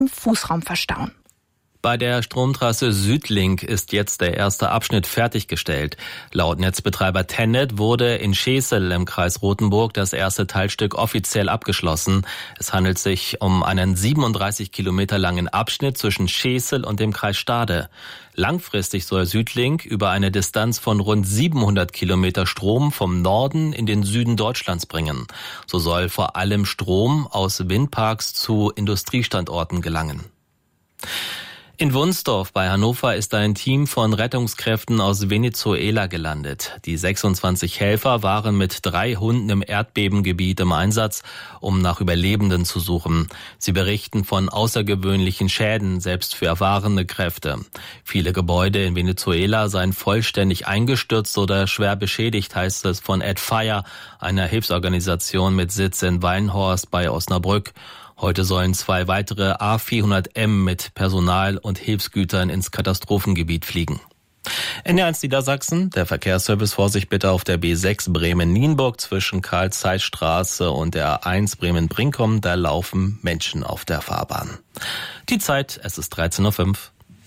im Fußraum verstauen. Bei der Stromtrasse Südlink ist jetzt der erste Abschnitt fertiggestellt. Laut Netzbetreiber TenneT wurde in Schesel im Kreis Rothenburg das erste Teilstück offiziell abgeschlossen. Es handelt sich um einen 37 Kilometer langen Abschnitt zwischen Schesel und dem Kreis Stade. Langfristig soll Südlink über eine Distanz von rund 700 Kilometer Strom vom Norden in den Süden Deutschlands bringen. So soll vor allem Strom aus Windparks zu Industriestandorten gelangen. In Wunsdorf bei Hannover ist ein Team von Rettungskräften aus Venezuela gelandet. Die 26 Helfer waren mit 3 Hunden im Erdbebengebiet im Einsatz, um nach Überlebenden zu suchen. Sie berichten von außergewöhnlichen Schäden, selbst für erfahrene Kräfte. Viele Gebäude in Venezuela seien vollständig eingestürzt oder schwer beschädigt, heißt es von AdFire, einer Hilfsorganisation mit Sitz in Weinhorst bei Osnabrück. Heute sollen 2 weitere A400M mit Personal und Hilfsgütern ins Katastrophengebiet fliegen. NDR1 Niedersachsen, der Verkehrsservice, Vorsicht bitte auf der B6 Bremen-Nienburg zwischen Karl-Zeiss-Straße und der A1 Bremen-Brinkum, da laufen Menschen auf der Fahrbahn. Die Zeit, es ist 13:05 Uhr.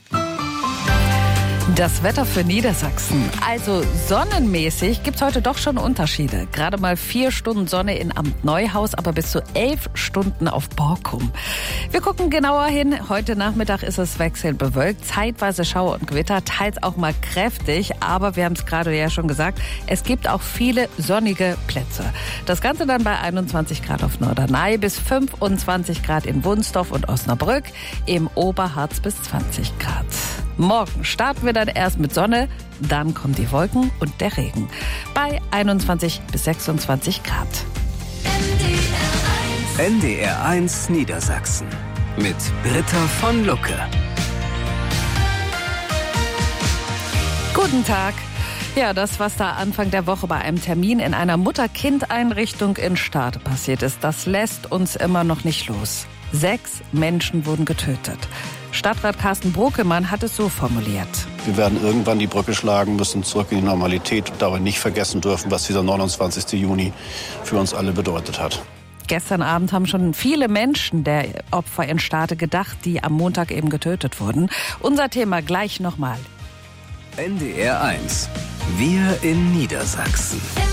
Das Wetter für Niedersachsen. Also sonnenmäßig gibt's heute doch schon Unterschiede. Gerade mal 4 Stunden Sonne in Amt Neuhaus, aber bis zu 11 Stunden auf Borkum. Wir gucken genauer hin. Heute Nachmittag ist es wechselnd bewölkt, zeitweise Schauer und Gewitter, teils auch mal kräftig. Aber wir haben es gerade ja schon gesagt, es gibt auch viele sonnige Plätze. Das Ganze dann bei 21 Grad auf Norderney, bis 25 Grad in Wunsdorf und Osnabrück, im Oberharz bis 20 Grad. Morgen starten wir dann erst mit Sonne, dann kommen die Wolken und der Regen. Bei 21 bis 26 Grad. NDR1 Niedersachsen mit Britta von Lucke. Guten Tag. Ja, das, was da Anfang der Woche bei einem Termin in einer Mutter-Kind-Einrichtung in Stade passiert ist, das lässt uns immer noch nicht los. 6 Menschen wurden getötet. Stadtrat Carsten Brockemann hat es so formuliert. Wir werden irgendwann die Brücke schlagen müssen, zurück in die Normalität und dabei nicht vergessen dürfen, was dieser 29. Juni für uns alle bedeutet hat. Gestern Abend haben schon viele Menschen der Opfer in Stade gedacht, die am Montag eben getötet wurden. Unser Thema gleich nochmal. NDR1. Wir in Niedersachsen.